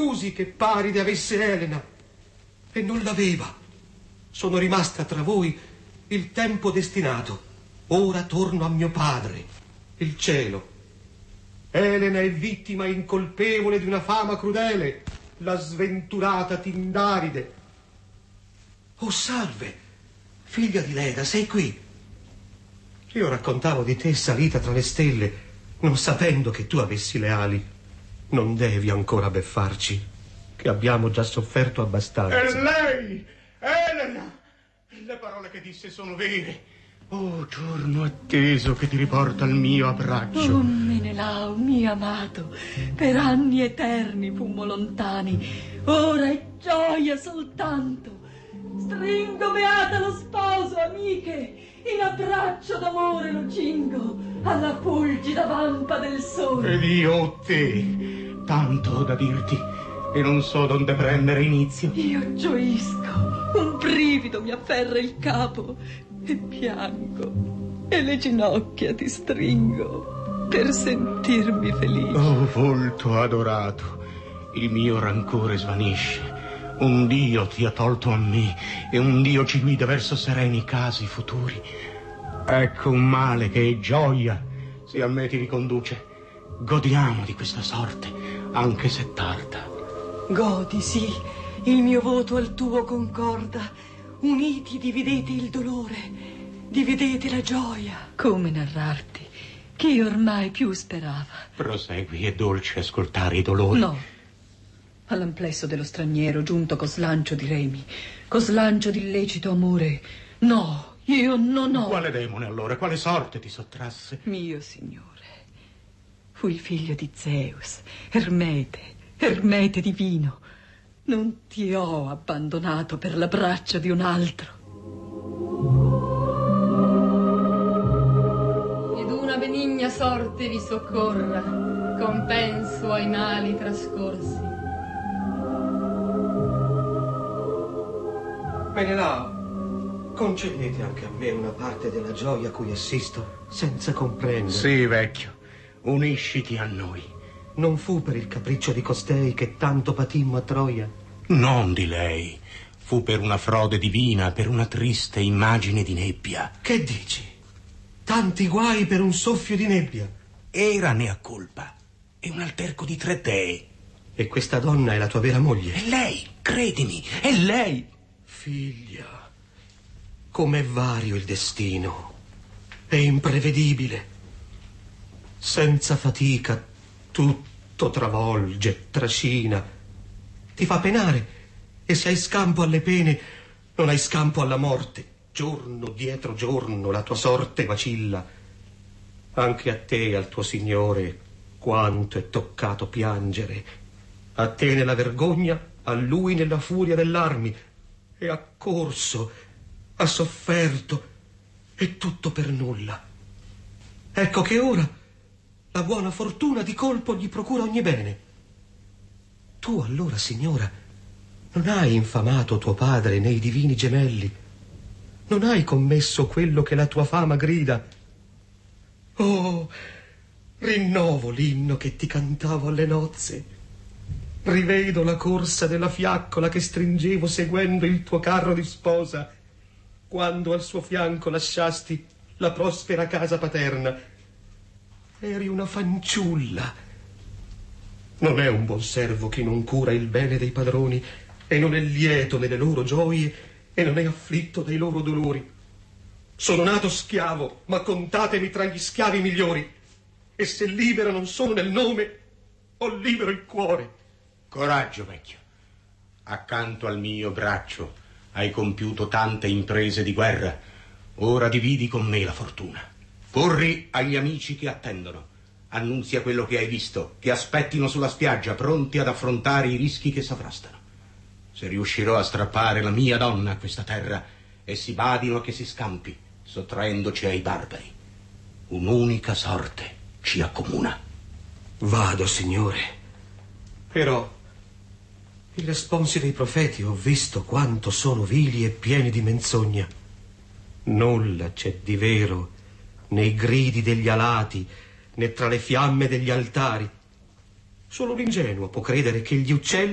illusi che Paride avesse Elena, e non l'aveva. Sono rimasta tra voi il tempo destinato. Ora torno a mio padre, il cielo. Elena è vittima incolpevole di una fama crudele, la sventurata Tindaride. Oh, salve, figlia di Leda, sei qui? Io raccontavo di te salita tra le stelle, non sapendo che tu avessi le ali. Non devi ancora beffarci, che abbiamo già sofferto abbastanza. È lei, Elena! Le parole che disse sono vere. Oh, giorno atteso che ti riporta al mio abbraccio. Oh, Menelao, mio amato, per anni eterni fummo lontani, ora è gioia soltanto. Stringo beata lo sposo, amiche, in abbraccio d'amore lo cingo, alla fulgida vampa del sole. Ed io ho te, tanto ho da dirti, e non so donde prendere inizio. Io gioisco, un brivido mi afferra il capo, e piango, e le ginocchia ti stringo, per sentirmi felice. Oh, volto adorato, il mio rancore svanisce. Un Dio ti ha tolto a me, e un Dio ci guida verso sereni casi futuri. Ecco un male che è gioia, se a me ti riconduce. Godiamo di questa sorte, anche se tarda. Godi, sì, il mio voto al tuo concorda. Uniti dividete il dolore, dividete la gioia. Come narrarti, che ormai più sperava. Prosegui, è dolce ascoltare i dolori. No. All'amplesso dello straniero giunto co slancio di remi, co slancio di illecito amore. No, io non ho. Quale demone allora, quale sorte ti sottrasse? Mio signore, fui figlio di Zeus, Ermete divino. Non ti ho abbandonato per l'abbraccio di un altro. Ed una benigna sorte vi soccorra, compenso ai mali trascorsi. Menelao, concedete anche a me una parte della gioia a cui assisto, senza comprendere. Sì, vecchio, unisciti a noi. Non fu per il capriccio di costei che tanto patimmo a Troia? Non di lei. Fu per una frode divina, per una triste immagine di nebbia. Che dici? Tanti guai per un soffio di nebbia? Era ne a colpa. È un alterco di 3 dee. E questa donna è la tua vera moglie? È lei, credimi, è lei. Figlia, com'è vario il destino, è imprevedibile. Senza fatica tutto travolge, trascina, ti fa penare, e se hai scampo alle pene non hai scampo alla morte. Giorno dietro giorno la tua sorte vacilla. Anche a te e al tuo signore quanto è toccato piangere. A te nella vergogna, a lui nella furia dell'armi. E ha corso, ha sofferto, e tutto per nulla. Ecco che ora la buona fortuna di colpo gli procura ogni bene. Tu allora, signora, non hai infamato tuo padre nei divini gemelli, non hai commesso quello che la tua fama grida. Oh, rinnovo l'inno che ti cantavo alle nozze. Rivedo la corsa della fiaccola che stringevo seguendo il tuo carro di sposa, quando al suo fianco lasciasti la prospera casa paterna. Eri una fanciulla. Non è un buon servo chi non cura il bene dei padroni, e non è lieto nelle loro gioie, e non è afflitto dai loro dolori. Sono nato schiavo, ma contatemi tra gli schiavi migliori, e se libero non sono nel nome, ho libero il cuore. Coraggio, vecchio. Accanto al mio braccio hai compiuto tante imprese di guerra. Ora dividi con me la fortuna. Corri agli amici che attendono. Annunzia quello che hai visto, che aspettino sulla spiaggia, pronti ad affrontare i rischi che s'avrastano. Se riuscirò a strappare la mia donna a questa terra, essi badino a che si scampi, sottraendoci ai barbari. Un'unica sorte ci accomuna. Vado, signore. Però i responsi dei profeti ho visto quanto sono vili e pieni di menzogna. Nulla c'è di vero nei gridi degli alati, né tra le fiamme degli altari. Solo un ingenuo può credere che gli uccelli